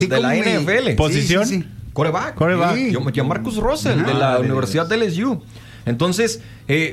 de la NFL. ¿Posición? Sí. Quarterback. Sí. Marcus Russell, de la Universidad de LSU. Entonces,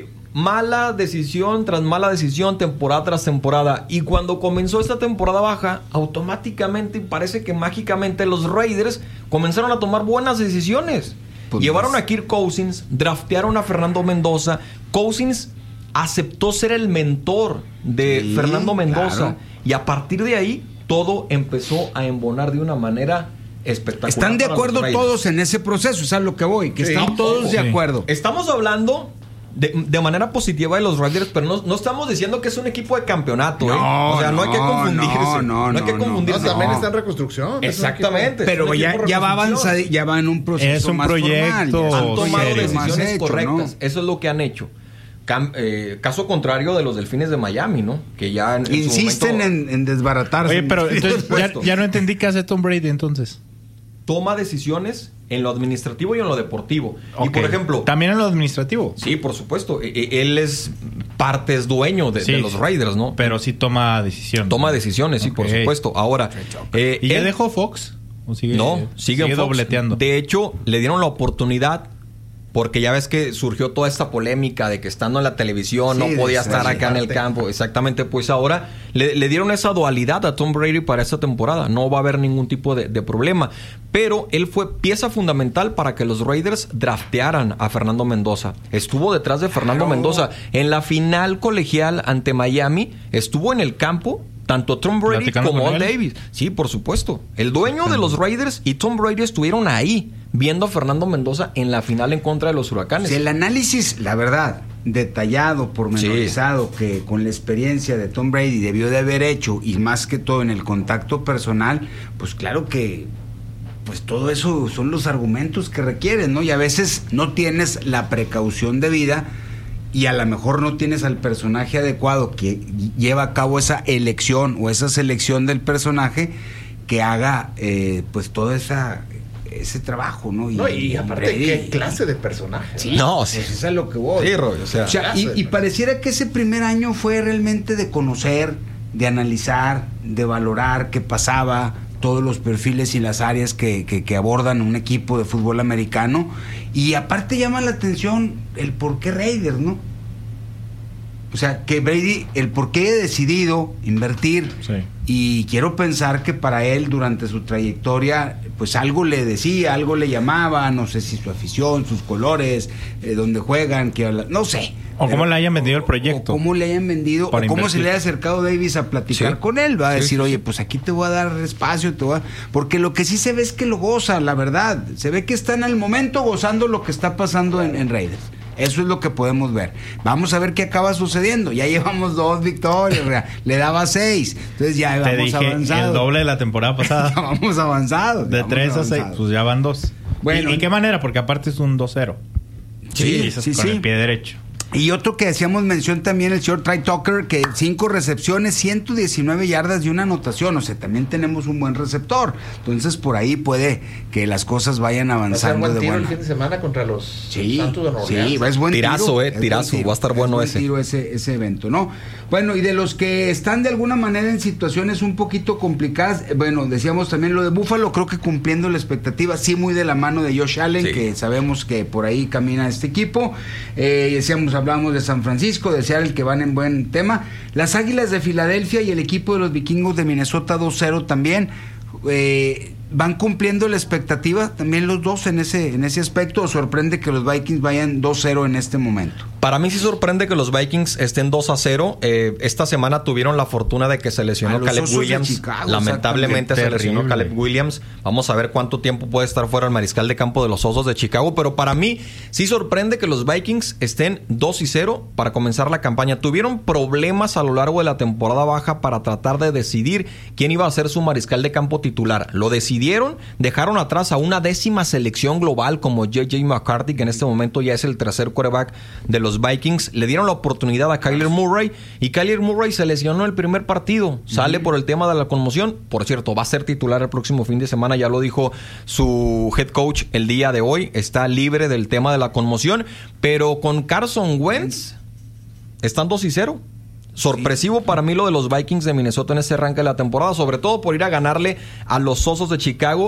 mala decisión tras mala decisión, temporada tras temporada. Y cuando comenzó esta temporada baja, automáticamente, parece que mágicamente, los Raiders comenzaron a tomar buenas decisiones. Pues llevaron a Kirk Cousins, draftearon a Fernando Mendoza. Cousins aceptó ser el mentor de Fernando Mendoza. Claro. Y a partir de ahí, todo empezó a embonar de una manera espectacular. ¿Están de acuerdo todos en ese proceso? Es a lo que voy, que están todos de acuerdo. Estamos hablando de manera positiva de los Raiders, pero no estamos diciendo que es un equipo de campeonato. O sea, no hay que confundirse. No hay que confundirse. También está en reconstrucción. Exactamente. Pero ya va avanzado, ya va en un proceso es un más proyecto formal. Han tomado serio. decisiones Hecho, correctas. ¿no? Eso es lo que han hecho. Caso contrario de los Delfines de Miami, ¿no? Que ya en Insisten su momento en desbaratarse. Oye, pero entonces ya no entendí qué hace Tom Brady entonces. toma decisiones en lo administrativo y en lo deportivo. Okay. Y por ejemplo... ¿También en lo administrativo? Sí, por supuesto. Él es dueño de los Raiders, ¿no? Pero sí toma decisiones. Toma decisiones, sí, por supuesto. Ahora... ¿Y ya dejó Fox? ¿O sigue Fox, dobleteando? De hecho, le dieron la oportunidad... Porque ya ves que surgió toda esta polémica de que estando en la televisión no podía estar acá en el campo. Exactamente, pues ahora le dieron esa dualidad a Tom Brady para esta temporada. No va a haber ningún tipo de problema. Pero él fue pieza fundamental para que los Raiders draftearan a Fernando Mendoza. Estuvo detrás de Fernando Mendoza. En la final colegial ante Miami, estuvo en el campo tanto Tom Brady como Al Davis. Sí, por supuesto. El dueño de los Raiders y Tom Brady estuvieron ahí viendo a Fernando Mendoza en la final en contra de los Huracanes. Si el análisis, la verdad, detallado, pormenorizado, que con la experiencia de Tom Brady debió de haber hecho, y más que todo en el contacto personal, pues claro que pues todo eso son los argumentos que requieren, ¿no? Y a veces no tienes la precaución debida y a lo mejor no tienes al personaje adecuado que lleva a cabo esa elección o esa selección del personaje que haga pues todo ese trabajo, ¿no? Y aparte, ¿qué clase de personaje? Sí, no, pues eso es a lo que voy. Sí, Roy, o sea y pareciera que ese primer año fue realmente de conocer, de analizar, de valorar qué pasaba, todos los perfiles y las áreas que abordan un equipo de fútbol americano. Y aparte llama la atención el por qué Raiders, ¿no? O sea, que Brady, el por qué ha decidido invertir. Sí. Y quiero pensar que para él, durante su trayectoria, pues algo le decía, algo le llamaba, no sé si su afición, sus colores, dónde juegan, no sé. O cómo le hayan vendido el proyecto. O cómo le hayan vendido, o cómo invertir. se le haya acercado Davis a platicar con él. Va a decir, oye, pues aquí te voy a dar espacio, porque lo que sí se ve es que lo goza, la verdad. Se ve que está en el momento gozando lo que está pasando en Raiders. Eso es lo que podemos ver. Vamos a ver qué acaba sucediendo. Ya llevamos 2 victorias, le daba 6. Entonces ya vamos avanzados. El doble de la temporada pasada. Ya vamos avanzados. De 3 a 6, pues ya van 2. Bueno, ¿Y qué manera? Porque aparte es un 2-0. Sí, con el pie derecho. Y otro que hacíamos mención también, el señor Trey Tucker, que 5 recepciones, 119 yardas y una anotación. O sea, también tenemos un buen receptor. Entonces, por ahí puede que las cosas vayan avanzando. Va a ser buen tiro buena. el fin de semana contra los Santos de Nueva Orleans. Sí, es buen tirazo, tiro. Tirazo. Va a estar bueno ese. Tiro ese evento, ¿no? Bueno, y de los que están de alguna manera en situaciones un poquito complicadas, bueno, decíamos también lo de Buffalo, creo que cumpliendo la expectativa, sí, muy de la mano de Josh Allen, que sabemos que por ahí camina este equipo. Hablábamos de San Francisco, de Seattle, que van en buen tema. Las Águilas de Filadelfia y el equipo de los Vikingos de Minnesota 2-0 también. ¿Van cumpliendo la expectativa también los dos en ese aspecto, o sorprende que los Vikings vayan 2-0 en este momento? Para mí sí sorprende que los Vikings estén 2-0. Esta semana tuvieron la fortuna de que se lesionó Caleb Williams. Chicago, lamentablemente se lesionó Caleb Williams. Vamos a ver cuánto tiempo puede estar fuera el mariscal de campo de los Osos de Chicago. Pero para mí sí sorprende que los Vikings estén 2-0 para comenzar la campaña. Tuvieron problemas a lo largo de la temporada baja para tratar de decidir quién iba a ser su mariscal de campo titular. Lo decidieron, dejaron atrás a una 10ª selección global como J.J. McCarthy, que en este momento ya es el tercer quarterback de los Vikings. Le dieron la oportunidad a Kyler Murray y Kyler Murray se lesionó el primer partido. Sale por el tema de la conmoción. Por cierto, va a ser titular el próximo fin de semana. Ya lo dijo su head coach el día de hoy. Está libre del tema de la conmoción. Pero con Carson Wentz están 2-0. Sorpresivo para mí lo de los Vikings de Minnesota en ese arranque de la temporada, sobre todo por ir a ganarle a los Osos de Chicago